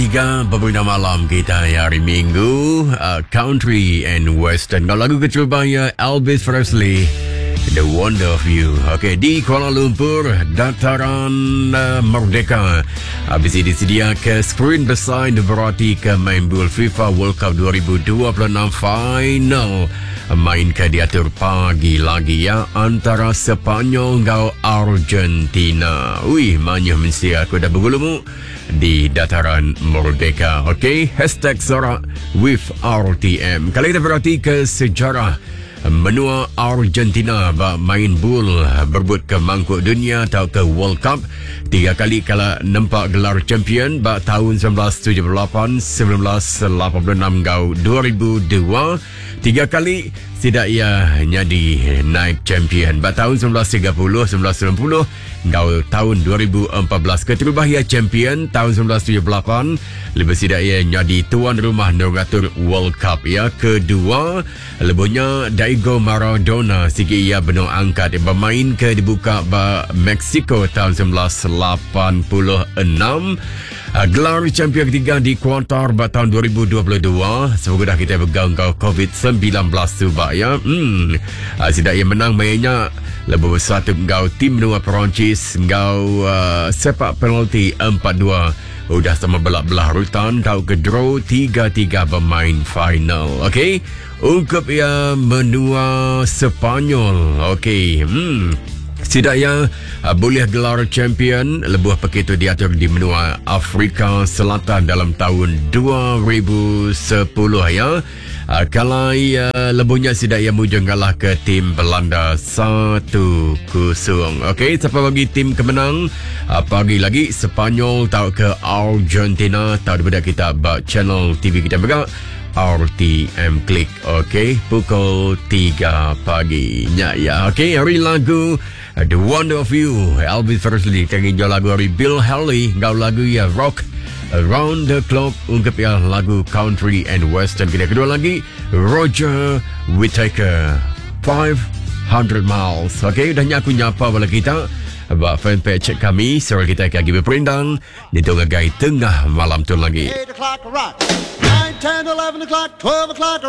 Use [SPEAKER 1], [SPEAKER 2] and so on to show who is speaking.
[SPEAKER 1] 3 malam kita hari Minggu, country and western. Kalau lagu kecil bahaya Elvis Presley, The Wonder of You. Okey, di Kuala Lumpur, dataran Merdeka. Habis ini disedia ke skrin besar yang berarti ke main bola FIFA World Cup 2026 final. Mainkan diatur pagi lagi ya antara Sepanyol dan Argentina. Wih, manya mesti aku dah bergulung di dataran Merdeka. Okey, hashtag sorak with RTM. Kali kita berarti ke sejarah menua Argentina main bola berebut ke mangkuk dunia atau ke World Cup 3 kali kalau nampak gelar champion tahun 1978, 1986 dan 2002. 3 kali tidak ia jadi naik champion tahun 1930, 1990 dan tahun 2014. Keterubah ia champion tahun 1978, lebih tidak ia jadi tuan rumah mengatur World Cup ya. Kedua, lebihnya Diego Maradona sikit ia benar angkat bermain ke dibuka Mexico tahun 1986. Gelar champion ketiga di kuartal tahun 2022. Semoga dah kita pegang kau COVID-19 subak ya. Tidak ia menang mainnya lebih besar tu kau tim benua Perancis kau sepak penalti 4-2. Udah sama belak-belah rutan kau ke draw 3-3 bermain final. Okey, ungkap ia menua Sepanyol. Okey, setidaknya boleh gelar champion lebuh begitu diatur di benua Afrika Selatan dalam tahun 2010 ya. Kalau lebuhnya setidaknya mujung kalah ke tim Belanda 1-0. Okey, siapa bagi tim kemenang? Pagi lagi Sepanyol tahu ke Argentina. Tahu daripada kita channel TV kita bergerak RTM Klik. Okey, pukul 3 pagi. Ya. Okey, hari lagu The Wonder of You, Elvis Presley. Kami jual lagu dari Bill Haley. Gau lagu ya rock Around the Clock. Ungkap ya lagu country and western. Kita kedua lagi Roger Whittaker, 500 Miles. Okey, dah aku nyapa bala kita buat fanpage kami. Suara kita akan berperindang di tengah tengah malam tu lagi.
[SPEAKER 2] 8 o'clock rock, 9, 10, 11 o'clock, 12 o'clock